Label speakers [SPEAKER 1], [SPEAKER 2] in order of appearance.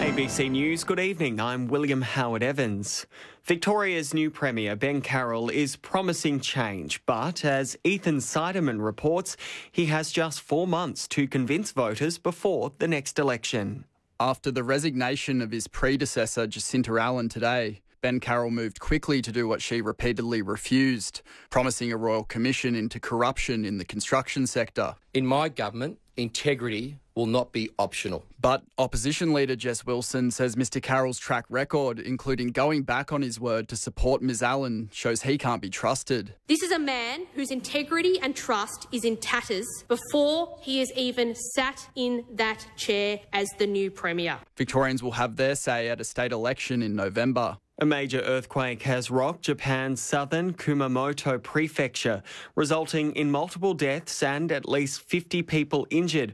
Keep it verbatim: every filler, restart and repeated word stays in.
[SPEAKER 1] A B C News, good evening. I'm William Howard Evans. Victoria's new Premier, Ben Carroll, is promising change, but as Ethan Seidemann reports, he has just four months to convince voters before the next election.
[SPEAKER 2] After the resignation of his predecessor, Jacinta Allen, today, Ben Carroll moved quickly to do what she repeatedly refused, promising a royal commission into corruption in the construction sector.
[SPEAKER 3] In my government, integrity will not be optional.
[SPEAKER 2] But opposition leader Jess Wilson says Mr Carroll's track record, including going back on his word to support Ms Allen, shows he can't be trusted.
[SPEAKER 4] This is a man whose integrity and trust is in tatters before he has even sat in that chair as the new Premier.
[SPEAKER 2] Victorians will have their say at a state election in November.
[SPEAKER 1] A major earthquake has rocked Japan's southern Kumamoto prefecture, resulting in multiple deaths and at least fifty people injured.